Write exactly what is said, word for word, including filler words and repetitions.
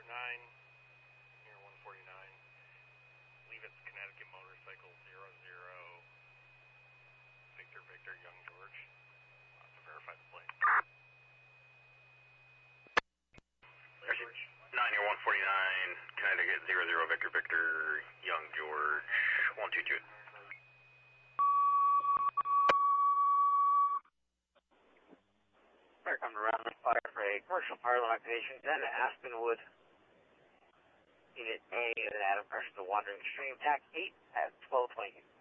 nine, near one forty-nine. I believe it's Connecticut Motorcycle zero zero, Victor Victor Young George. I'll have to verify the plate. nine near one forty-nine, Connecticut zero zero, Victor Victor Young George, one two two. Fire coming around the fire for a commercial fire alarm activation, then Aspenwood. Unit A and Adam pressure to Wandering Stream, T A C eight at twelve twenty.